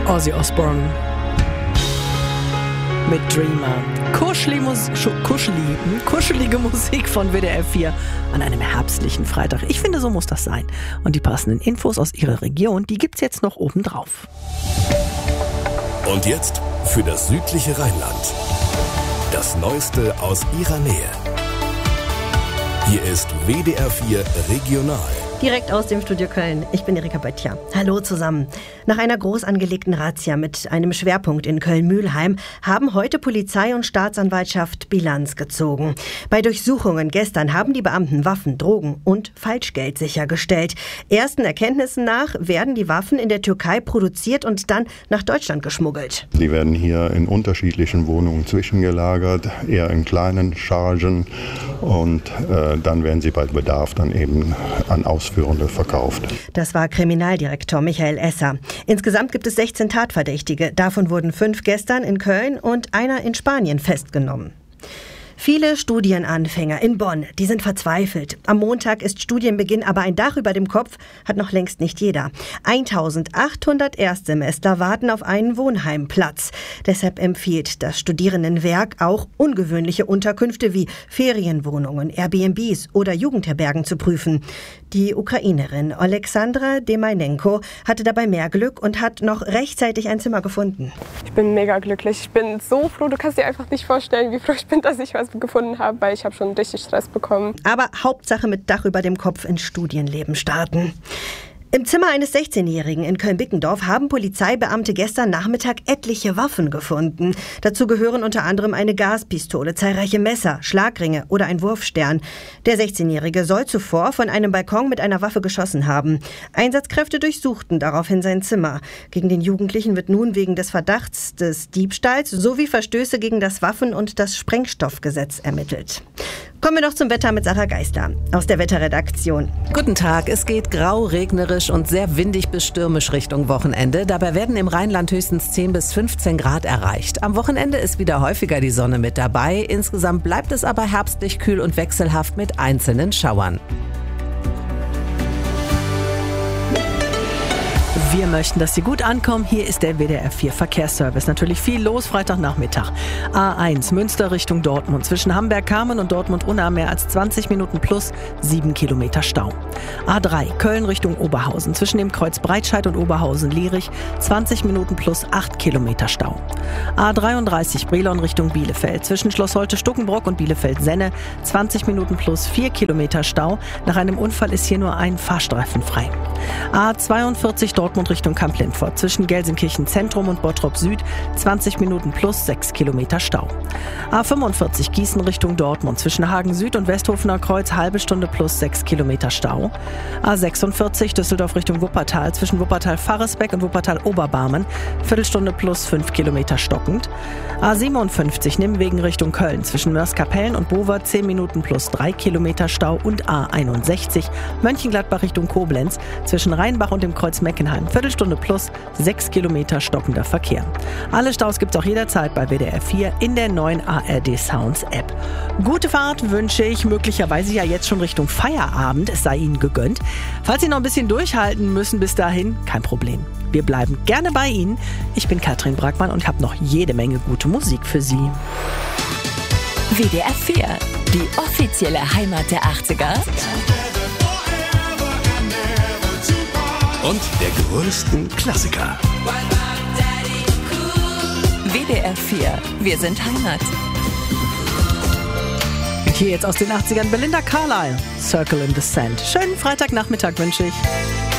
Ozzy Osbourne mit Dreamer. Kuschelige Musik von WDR 4 an einem herbstlichen Freitag. Ich finde, so muss das sein. Und die passenden Infos aus Ihrer Region, die gibt's jetzt noch obendrauf. Und jetzt für das südliche Rheinland. Das Neueste aus Ihrer Nähe. Hier ist WDR 4 Regional. Direkt aus dem Studio Köln. Ich bin Erika Böttcher. Hallo zusammen. Nach einer groß angelegten Razzia mit einem Schwerpunkt in Köln-Mühlheim haben heute Polizei und Staatsanwaltschaft Bilanz gezogen. Bei Durchsuchungen gestern haben die Beamten Waffen, Drogen und Falschgeld sichergestellt. Ersten Erkenntnissen nach werden die Waffen in der Türkei produziert und dann nach Deutschland geschmuggelt. Die werden hier in unterschiedlichen Wohnungen zwischengelagert, eher in kleinen Chargen, und dann werden sie bei Bedarf dann eben an Ausführende verkauft. Das war Kriminaldirektor Michael Esser. Insgesamt gibt es 16 Tatverdächtige. Davon wurden 5 gestern in Köln und einer in Spanien festgenommen. Viele Studienanfänger in Bonn, die sind verzweifelt. Am Montag ist Studienbeginn, aber ein Dach über dem Kopf hat noch längst nicht jeder. 1800 Erstsemester warten auf einen Wohnheimplatz. Deshalb empfiehlt das Studierendenwerk auch ungewöhnliche Unterkünfte wie Ferienwohnungen, Airbnbs oder Jugendherbergen zu prüfen. Die Ukrainerin Oleksandra Demeinenko hatte dabei mehr Glück und hat noch rechtzeitig ein Zimmer gefunden. Ich bin mega glücklich. Ich bin so froh. Du kannst dir einfach nicht vorstellen, wie froh ich bin, dass ich was gefunden habe, weil ich habe schon richtig Stress bekommen. Aber Hauptsache mit Dach über dem Kopf ins Studienleben starten. Im Zimmer eines 16-Jährigen in Köln-Bickendorf haben Polizeibeamte gestern Nachmittag etliche Waffen gefunden. Dazu gehören unter anderem eine Gaspistole, zahlreiche Messer, Schlagringe oder ein Wurfstern. Der 16-Jährige soll zuvor von einem Balkon mit einer Waffe geschossen haben. Einsatzkräfte durchsuchten daraufhin sein Zimmer. Gegen den Jugendlichen wird nun wegen des Verdachts des Diebstahls sowie Verstöße gegen das Waffen- und das Sprengstoffgesetz ermittelt. Kommen wir noch zum Wetter mit Sarah Geister aus der Wetterredaktion. Guten Tag, es geht grau, regnerisch und sehr windig bis stürmisch Richtung Wochenende. Dabei werden im Rheinland höchstens 10 bis 15 Grad erreicht. Am Wochenende ist wieder häufiger die Sonne mit dabei. Insgesamt bleibt es aber herbstlich kühl und wechselhaft mit einzelnen Schauern. Wir möchten, dass Sie gut ankommen. Hier ist der WDR 4 Verkehrsservice. Natürlich viel los Freitagnachmittag. A1 Münster Richtung Dortmund. Zwischen Hamburg-Kamen und Dortmund-Unna mehr als 20 Minuten plus 7 Kilometer Stau. A3 Köln Richtung Oberhausen. Zwischen dem Kreuz Breitscheid und Oberhausen-Lierich 20 Minuten plus 8 Kilometer Stau. A33 Brilon Richtung Bielefeld. Zwischen Schloss Holte-Stuckenbrock und Bielefeld-Senne 20 Minuten plus 4 Kilometer Stau. Nach einem Unfall ist hier nur ein Fahrstreifen frei. A42 Dortmund Richtung Kamp-Lindfort. Zwischen Gelsenkirchen Zentrum und Bottrop Süd 20 Minuten plus 6 Kilometer Stau. A45 Gießen Richtung Dortmund. Zwischen Hagen Süd und Westhofener Kreuz halbe Stunde plus 6 Kilometer Stau. A46 Düsseldorf Richtung Wuppertal. Zwischen Wuppertal-Farresbeck und Wuppertal-Oberbarmen Viertelstunde plus 5 Kilometer stockend. A57 Nimwegen Richtung Köln. Zwischen Mörs-Kapellen und Bover 10 Minuten plus 3 Kilometer Stau. Und A61 Mönchengladbach Richtung Koblenz. Zwischen Rheinbach und dem Kreuz Meckenheim Viertelstunde plus 6 Kilometer stockender Verkehr. Alle Staus gibt's auch jederzeit bei WDR 4 in der neuen ARD Sounds App. Gute Fahrt wünsche ich, möglicherweise ja jetzt schon Richtung Feierabend, es sei Ihnen gegönnt. Falls Sie noch ein bisschen durchhalten müssen bis dahin, kein Problem. Wir bleiben gerne bei Ihnen. Ich bin Katrin Brackmann und habe noch jede Menge gute Musik für Sie. WDR 4, die offizielle Heimat der 80er. Und der größten Klassiker. WDR 4, wir sind Heimat. Hier jetzt aus den 80ern Belinda Carlisle, Circle in the Sand. Schönen Freitagnachmittag wünsche ich.